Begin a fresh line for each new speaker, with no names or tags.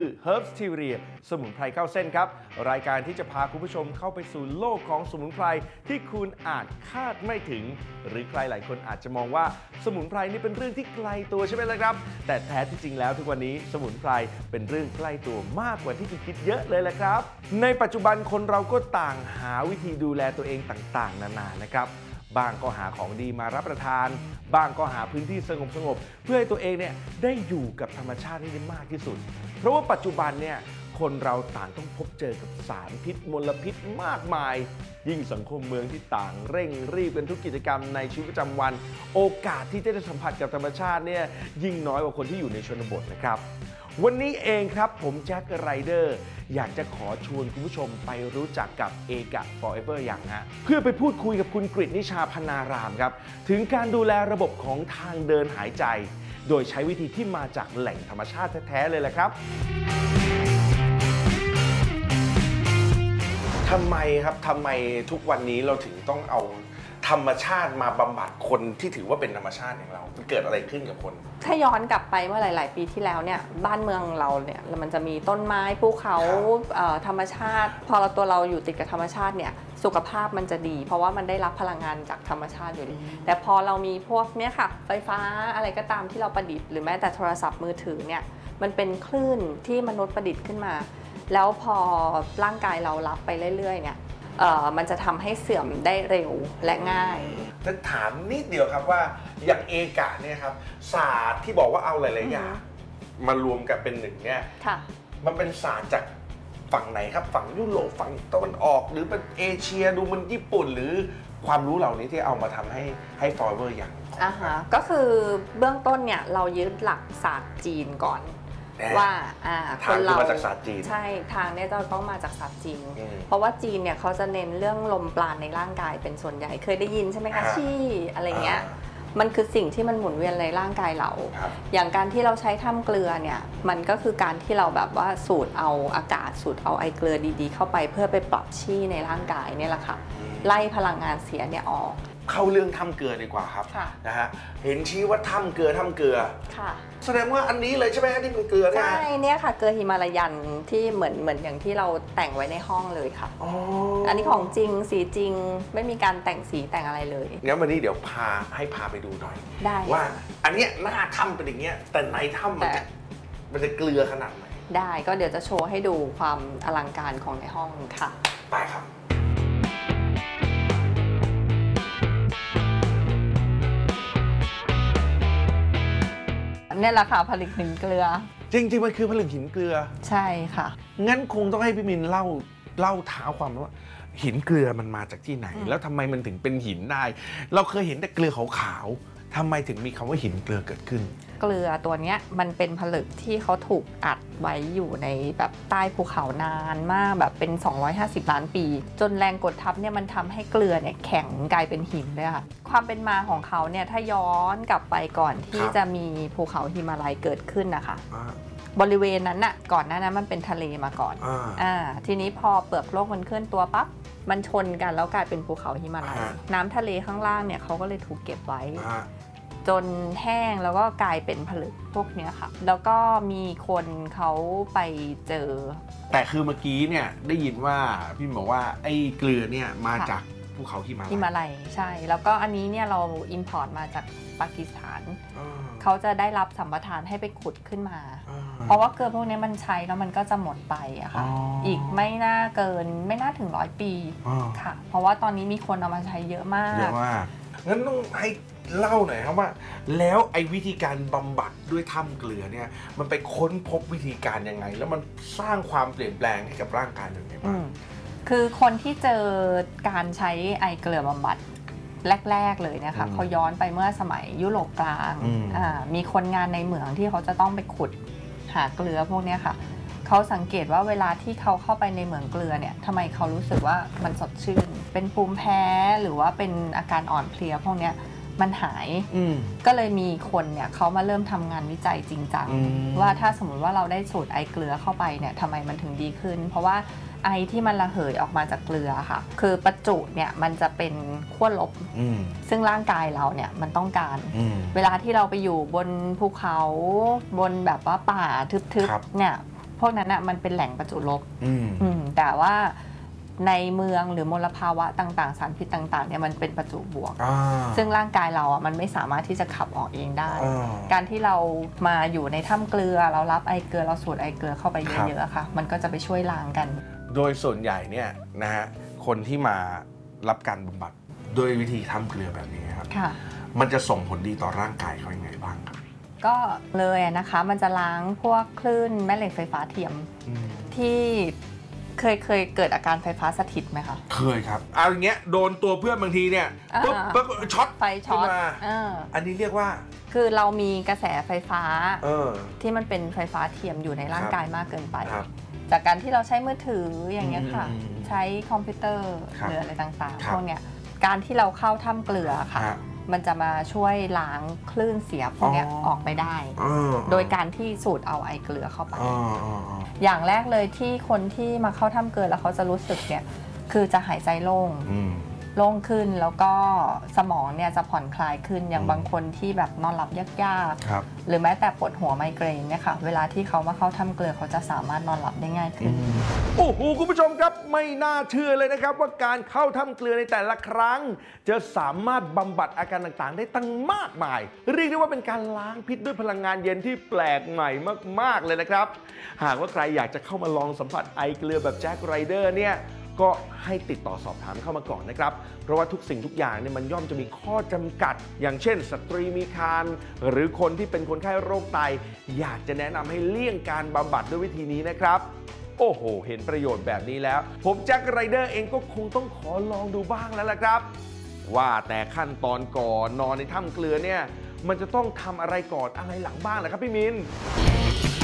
Herbsteria สมุนไพรเข้าเส้นครับรายการที่จะพาคุณผู้ชมเข้าไปสู่โลกของสมุนไพรที่คุณอาจคาดไม่ถึงหรือใครหลายคนอาจจะมองว่าสมุนไพรนี่เป็นเรื่องที่ไกลตัวใช่ไหมล่ะครับแต่แท้ที่จริงแล้วทุกวันนี้สมุนไพรเป็นเรื่องใกล้ตัวมากกว่าที่คุณคิดเยอะเลยแหละครับในปัจจุบันคนเราก็ต่างหาวิธีดูแลตัวเองต่างๆนานานะครับบางก็หาของดีมารับประทานบางก็หาพื้นที่สงบเพื่อให้ตัวเองเนี่ยได้อยู่กับธรรมชาติให้ได้มากที่สุดเพราะว่าปัจจุบันเนี่ยคนเราต่างต้องพบเจอกับสารพิษมลพิษมากมายยิ่งสังคมเมืองที่ต่างเร่งรีบกันทุกกิจกรรมในชีวิตประจำวันโอกาสที่จะได้สัมผัสกับธรรมชาติเนี่ยยิ่งน้อยกว่าคนที่อยู่ในชนบทนะครับวันนี้เองครับผมแจ็คไรเดอร์อยากจะขอชวนคุณผู้ชมไปรู้จักกับเอกะ Forever อย่างฮะเพื่อไปพูดคุยกับคุณกฤษนิชาพนารามครับถึงการดูแลระบบของทางเดินหายใจโดยใช้วิธีที่มาจากแหล่งธรรมชาติแท้ๆเลยแหละครับทำไมทุกวันนี้เราถึงต้องเอาธรรมชาติมาบำบัดคนที่ถือว่าเป็นธรรมชาติอย่างเรามันเกิดอะไรขึ้นกับคน
ถ้าย้อนกลับไปเมื่อหลายๆปีที่แล้วเนี่ยบ้านเมืองเราเนี่ยมันจะมีต้นไม้ภูเขาธรรมชาติพอตัวเราอยู่ติดกับธรรมชาติเนี่ยสุขภาพมันจะดีเพราะว่ามันได้รับพลังงานจากธรรมชาติอยู่ดีแต่พอเรามีพวกเนี้ยค่ะไฟฟ้าอะไรก็ตามที่เราประดิษฐ์หรือแม้แต่โทรศัพท์มือถือเนี่ยมันเป็นคลื่นที่มนุษย์ประดิษฐ์ขึ้นมาแล้วพอร่างกายเรารับไปเรื่อยๆเนี่ยมันจะทำให้เสื่อมได้เร็วและง่าย
จะถามนิดเดียวครับว่าอย่างเอกะเนี่ยครับศาสตร์ที่บอกว่าเอาหลายๆอย่างมารวมกันเป็นหนึ่งเนี่ยมันเป็นศาสตร์จากฝั่งไหนครับฝั่งยุโรปฝั่งตะวันออกหรือเป็นเอเชียดูมันญี่ปุ่นหรือความรู้เหล่านี้ที่เอามาทำให้ Forever อย่าง
ก็คือเบื้องต้นเนี่ยเรายึดหลักศาสตร์จีนก่อนว่า
คนเรามาจากศาสตร์จีน
ใช่ทางเนี่ยจะต้องมาจากศาสตร์จีนเพราะว่าจีนเนี่ยเขาจะเน้นเรื่องลมปราณในร่างกายเป็นส่วนใหญ่เคยได้ยินใช่ไหมคะชี่อะไรเงี้ยมันคือสิ่งที่มันหมุนเวียนในร่างกายเราอย่างการที่เราใช้ถ้ำเกลือเนี่ยมันก็คือการที่เราแบบว่าสูดเอาอากาศสูดเอาไอเกลือดีๆเข้าไปเพื่อไปปรับชี่ในร่างกายเนี่ยแหละค่ะไล่พลังงานเสียเนี่ยออก
เข้าเรื่องถ้ำเกลือดีกว่าครับนะฮะเห็นชี้ว่าถ้ำเกลือ
ค่ะ
แสดงว่าอันนี้เลยใช่ไหมที่เป็นเกลือ
ใช่เนี่ยค่ะเกลือหิมาลายันที่เหมือนอย่างที่เราแต่งไว้ในห้องเลยค่ะอันนี้ของจริงสีจริงไม่มีการแต่งสีแต่งอะไรเลย
งั้นวันนี้เดี๋ยวพาไปดูหน่อย
ได้
ว่าอันเนี้ยหน้าถ้ำเป็นอย่างเงี้ยแต่ในถ้ำมันจะเกลือขนาดไหน
ได้ก็เดี๋ยวจะโชว์ให้ดูความอลังการของในห้องค่ะ
ไปครับ
นี่แหละค่ะผลึกหินเกลือ
จริงๆมันคือผลึกหินเกลือ
ใช่ค่ะ
งั้นคงต้องให้พี่มินเล่าท้าความว่าหินเกลือมันมาจากที่ไหนแล้วทำไมมันถึงเป็นหินได้เราเคยเห็นแต่เกลือขาวๆทำไมถึงมีคำว่าหินเกลือเกิดขึ้น
เกลือตัวนี้มันเป็นผลึกที่เขาถูกอัดไว้อยู่ในแบบใต้ภูเขานานมากแบบเป็น250 ล้านปีจนแรงกดทับเนี่ยมันทำให้เกลือเนี่ยแข็งกลายเป็นหินเลยค่ะความเป็นมาของเขาเนี่ยถ้าย้อนกลับไปก่อนที่จะมีภูเขาหิมาลัยเกิดขึ้นนะคะบริเวณนั้นน่ะก่อนหน้านั้นมันเป็นทะเลมาก่อนทีนี้พอเปลือกโลกมันเคลื่อนตัวปั๊บมันชนกันแล้วกลายเป็นภูเขาหิมาลัยน้ำทะเลข้างล่างเนี่ยเขาก็เลยถูกเก็บไว้จนแห้งแล้วก็กลายเป็นผลึกพวกนี้ค่ะแล้วก็มีคนเขาไปเจอ
แต่คือเมื่อกี้เนี่ยได้ยินว่าพี่บอกว่าไอ้เกลือเนี่ยมาจากภูเขาหิมา
ลัยใช่แล้วก็อันนี้เนี่ยเราอิมพอร์ตมาจากปากีสถานเขาจะได้รับสัมปทานให้ไปขุดขึ้นมาเพราะว่าเกลือพวกนี้มันใช้แล้วมันก็จะหมดไปอะค่ะอีกไม่น่าถึง100 ปีค่ะเพราะว่าตอนนี้มีคนเอามาใช้เยอะมาก
งั้นต้องให้เล่าหน่อยครับว่าแล้วไอ้วิธีการบำบัดด้วยถ้ำเกลือเนี่ยมันไปค้นพบวิธีการยังไงแล้วมันสร้างความเปลี่ยนแปลงให้กับร่างกายยังไงบ้าง
คือคนที่เจอการใช้ไอเกลือบำบัดแรกๆเลยนะคะเขาย้อนไปเมื่อสมัยยุโรปกลางมีคนงานในเหมืองที่เขาจะต้องไปขุดหาเกลือพวกนี้ค่ะเขาสังเกตว่าเวลาที่เขาเข้าไปในเหมืองเกลือเนี่ยทำไมเขารู้สึกว่ามันสดชื่นเป็นภูมิแพ้หรือว่าเป็นอาการอ่อนเพลียพวกนี้มันหายก็เลยมีคนเนี่ยเขามาเริ่มทำงานวิจัยจริงจังว่าถ้าสมมติว่าเราได้สูตรไอเกลือเข้าไปเนี่ยทำไมมันถึงดีขึ้นเพราะว่าไอที่มันระเหยออกมาจากเกลือค่ะคือประจุเนี่ยมันจะเป็นขั้วลบซึ่งร่างกายเราเนี่ยมันต้องการเวลาที่เราไปอยู่บนภูเขาบนแบบว่าป่าทึบๆเนี่ยพวกนั้นอ่ะมันเป็นแหล่งประจุลบแต่ว่าในเมืองหรือมลภาวะต่างๆสารพิษต่างๆเนี่ยมันเป็นประจุบวกซึ่งร่างกายเราอ่ะมันไม่สามารถที่จะขับออกเองได้การที่เรามาอยู่ในถ้ำเกลือเรารับไอเกลือเราสูดไอเกลือเข้าไปเยอะๆค่ะมันก็จะไปช่วยล้างกัน
โดยส่วนใหญ่เนี่ยนะฮะคนที่มารับการบำบัดด้วยวิธีถ้ำเกลือแบบนี้ครับมันจะส่งผลดีต่อร่างกายเขายังไงบ้างครับ
ก็เลยนะคะมันจะล้างพวกคลื่นแม่เหล็กไฟฟ้าเทียมที่เคยเกิดอาการไฟฟ้าสถิตไหมคะ
เคยครับเอาอย่างเงี้ยโดนตัวเพื่อนบางทีเนี่ยปุ๊บช็อต
ไฟช็อต
อันนี้เรียกว่า
คือเรามีกระแสไฟฟ้าที่มันเป็นไฟฟ้าเทียมอยู่ในร่างกายมากเกินไปจากการที่เราใช้มือถืออย่างเงี้ยค่ะใช้คอมพิวเตอร์หรืออะไรต่างๆพวกเนี้ยการที่เราเข้าถ้ำเกลือค่ะมันจะมาช่วยล้างคลื่นเสียพวกนี้ออกไปได้โดยการที่สูดเอาไอเกลือเข้าไปอย่างแรกเลยที่คนที่มาเข้าถ้ำเกลือแล้วเขาจะรู้สึกเนี่ยคือจะหายใจโล่งขึ้นแล้วก็สมองเนี่ยจะผ่อนคลายขึ้นอย่างบางคนที่แบบนอนหลับยากๆหรือแม้แต่ปวดหัวไมเกรนเนี่ยค่ะเวลาที่เขามาเข้าถ้ำเกลือเขาจะสามารถนอนหลับได้ง่ายขึ้น
โอ้โหคุณผู้ชมครับไม่น่าเชื่อเลยนะครับว่าการเข้าถ้ำเกลือในแต่ละครั้งจะสามารถบำบัดอาการต่างๆได้ตั้งมากมายเรียกได้ว่าเป็นการล้างพิษด้วยพลังงานเย็นที่แปลกใหม่มากๆเลยนะครับหากว่าใครอยากจะเข้ามาลองสัมผัสไอเกลือแบบแจ็คไรเดอร์เนี่ยก็ให้ติดต่อสอบถามเข้ามาก่อนนะครับเพราะว่าทุกสิ่งทุกอย่างเนี่ยมันย่อมจะมีข้อจำกัดอย่างเช่นสตรีมีครรภ์หรือคนที่เป็นคนไข้โรคไตอยากจะแนะนำให้เลี่ยงการบำบัดด้วยวิธีนี้นะครับโอ้โหเห็นประโยชน์แบบนี้แล้วผมแจ็คไรเดอร์เองก็คงต้องขอลองดูบ้างแล้วล่ะครับว่าแต่ขั้นตอนก่อนนอนในถ้ำเกลือเนี่ยมันจะต้องทำอะไรก่อนอะไรหลังบ้างล่ะครับพี่มิน